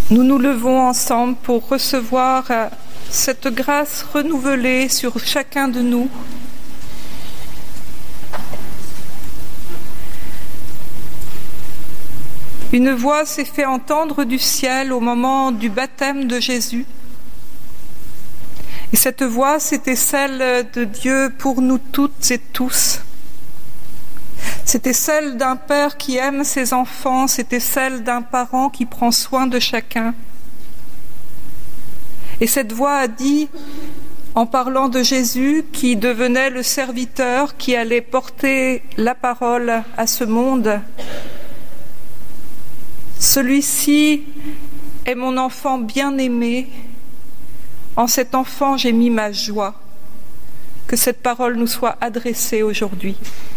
nous nous levons ensemble pour recevoir cette grâce renouvelée sur chacun de nous. Une voix s'est fait entendre du ciel au moment du baptême de Jésus. Et cette voix, c'était celle de Dieu pour nous toutes et tous. C'était celle d'un père qui aime ses enfants, c'était celle d'un parent qui prend soin de chacun. Et cette voix a dit, en parlant de Jésus, qui devenait le serviteur, qui allait porter la parole à ce monde, celui-ci est mon enfant bien-aimé. En cet enfant, j'ai mis ma joie. Que cette parole nous soit adressée aujourd'hui.